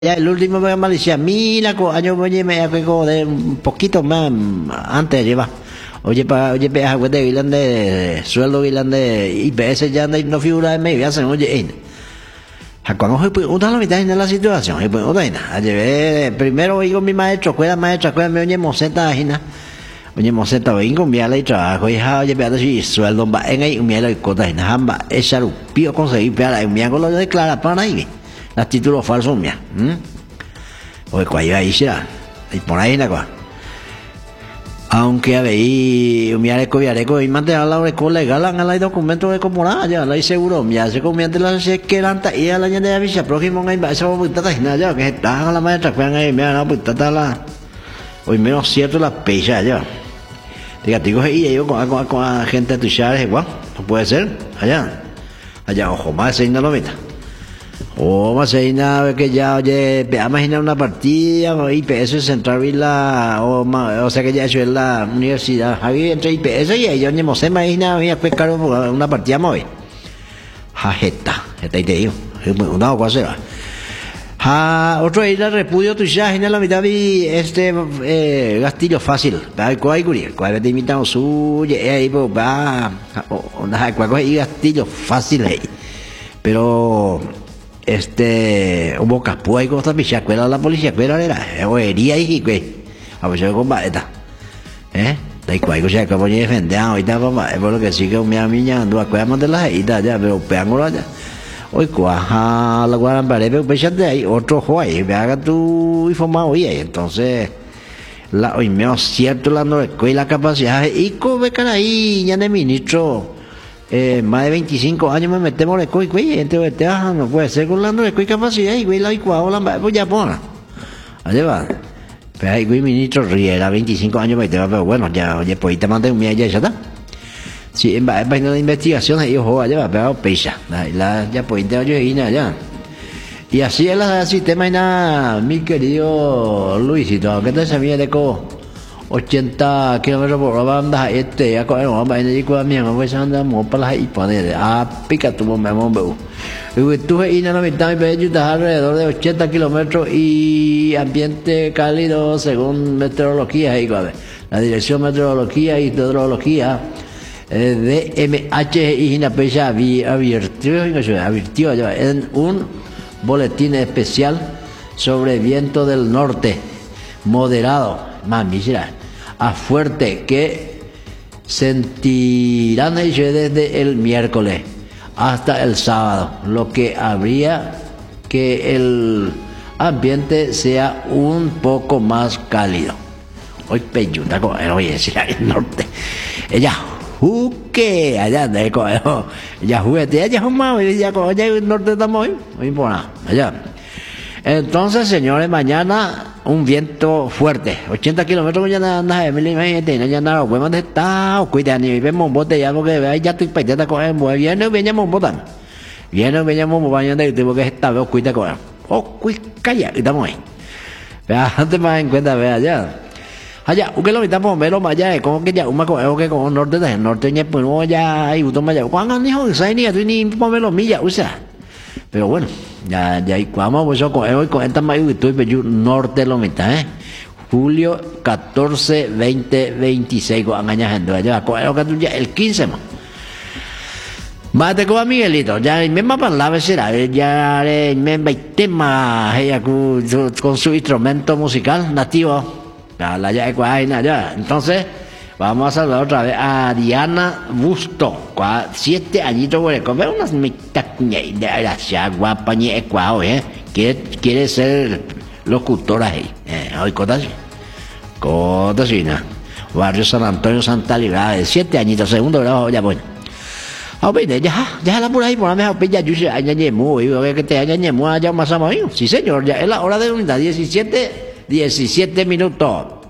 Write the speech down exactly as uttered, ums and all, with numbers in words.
Ya el último programa decía, mira, co, año oye me hago de un poquito más antes lleva. Oye, pa, oye, pe, agua de Vilan de sueldo Vilan de I P S ya no figura de medio, hacen oye, en. Cuando hoy pues una la mitad en la situación, y pues otra vez, primero oigo mi maestro, cuida maestra, cuida me oye moseta ajina. Oye, moseta vengo mi ala y trabajo, y ja, oye, pe, así sueldo va en ahí, mi ala y cota en hamba, echar un pío conseguir, pe, ala, mi hago lo declara para ahí. Las títulos falsos mía. Oye, cuál ahí será. Y por ahí la cosa. Aunque a ver, mi areco, mi areco, y mantener la hora legal, han la documento de comunidad, ya la seguro, mi hace comiente la se quedanta y a la gente de avisa, próximo en esa puta nada, ya que está la maestra, que ahí, mira, la puta la. Hoy menos cierto la pecha, ya. Diga, digo, y yo con con gente de tu char, igual, no puede ser, allá. Allá, ojo, más se no lo meta. O más ahí nada que ya oye imaginar una partida o I P S Central Vila o o sea que ya eso es la universidad había entre I P S y yo ni me sé imagina había que caro una partida muy jajeta esta te digo una cosa ha otro ahí la repudio tu ya en la mitad vi este eh, gastillo fácil para cuál cuál cuál te invitamos su ahí va una cuál ahí gastillo fácil ahí pero este hubo capua y cosas picha cuela la policía cuela era oería y que a ver yo combate está eh da igual que sea como ni defender ahorita papá es por lo que sí que mi amiga ando a cuidar de la ida ya pero peango ya hoy cuaja la guardan para pero pechate ahí otro juez me haga tu informado oye entonces la hoy me cierto la no escuela capacidad y come cara ahí ya de ministro Eh, más de veinticinco años me metemos de coi, güey, entonces no puede ser con la de coi capacidad y güey la igual la pues ya pona. Allá va. Pero ahí güey ministro Riera veinticinco años me te va pero bueno, ya oye pues te mandé un día ya está. Si en va de investigación ahí ojo allá va, pero pesa. La ya pues te oye y ya. Y así es el sistema y nada, mi querido Luisito, ¿qué te sabía de co? ochenta kilómetros por hora anda este ya con vamos a ir con mi mamá pues andamos para la y poner a pica tu mamá mamá y tú y la mitad de ayuda alrededor de ochenta kilómetros y ambiente cálido según meteorología y la dirección meteorología y hidrología eh, de M H y Inapecha advirtió advirtió en un boletín especial sobre viento del norte moderado más mira a fuerte que sentirán ellos desde el miércoles hasta el sábado, lo que habría que el ambiente sea un poco más cálido. Hoy peyuta con oye si el norte ella juque allá de cojo ella juguete ella jamás ya con el norte estamos hoy hoy por allá. Entonces, señores, mañana un viento fuerte, ochenta kilómetros ya nada, Emily, imagínate, ya nada, podemos estar, cuidado, ni vemos bote ya porque ya estoy pendiente con él, viene, veníamos botan, viene, veníamos bañando y tengo que estar, veo, cuida con él, oh, cuida, calla, y estamos ahí, vea, antes más en cuenta, vea, allá, allá, un kilómetro por menos, allá, como que ya, un maco, que con norte, del norte, ya, pues, no, ya, hay un toma, ya, cuando ni joder, sai ni, tú ni por menos millas, o sea, pero bueno, ya, ya, vamos, pues yo con hoy con esta mayo que estoy pero norte lo mitad, ¿eh? Julio catorce, veinte, veintiséis, con engañas gente, ya, con el ya, el quince, más. Mate con Miguelito, ya, me va para la será, ya, me veinte más, ella con, con su instrumento musical nativo, ya, la ya, ya, entonces, vamos a saludar otra vez a Diana Busto, siete añitos, güey, comer unas mitad de gracia, guapa, ni ecuado, ¿eh? Quiere, quiere ser locutora ahí, eh, hoy cotas, cotas, barrio San Antonio, Santa Librada, siete añitos, segundo grado, ya bueno. Ah, bueno, ya, ya la por ahí, por la mejor, ya, yo sé, aña ñemu, que te aña ñemu, allá más amarillo, sí señor, ya es la hora de unidad, diecisiete, diecisiete minutos.